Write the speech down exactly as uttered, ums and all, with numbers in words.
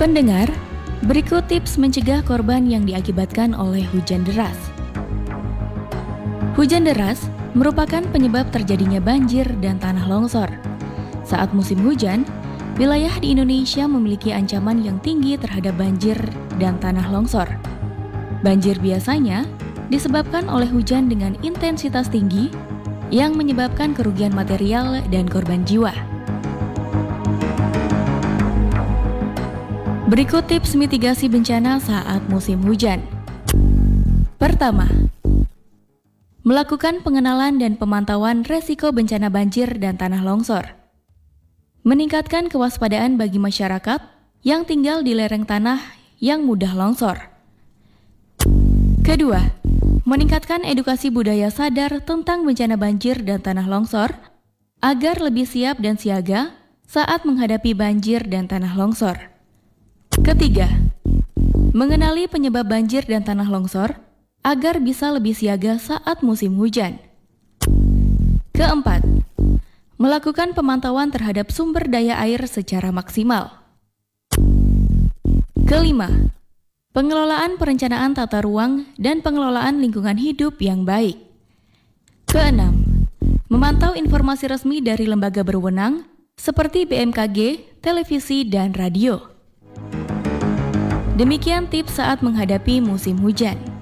Pendengar, berikut tips mencegah korban yang diakibatkan oleh hujan deras. Hujan deras merupakan penyebab terjadinya banjir dan tanah longsor. Saat musim hujan, wilayah di Indonesia memiliki ancaman yang tinggi terhadap banjir dan tanah longsor. Banjir biasanya disebabkan oleh hujan dengan intensitas tinggi yang menyebabkan kerugian material dan korban jiwa. Berikut tips mitigasi bencana saat musim hujan. Pertama, melakukan pengenalan dan pemantauan resiko bencana banjir dan tanah longsor. Meningkatkan kewaspadaan bagi masyarakat yang tinggal di lereng tanah yang mudah longsor. Kedua, meningkatkan edukasi budaya sadar tentang bencana banjir dan tanah longsor agar lebih siap dan siaga saat menghadapi banjir dan tanah longsor. Ketiga, mengenali penyebab banjir dan tanah longsor agar bisa lebih siaga saat musim hujan. Keempat, melakukan pemantauan terhadap sumber daya air secara maksimal. Kelima, pengelolaan perencanaan tata ruang dan pengelolaan lingkungan hidup yang baik. Keenam, memantau informasi resmi dari lembaga berwenang seperti B M K G, televisi, dan radio. Demikian tips saat menghadapi musim hujan.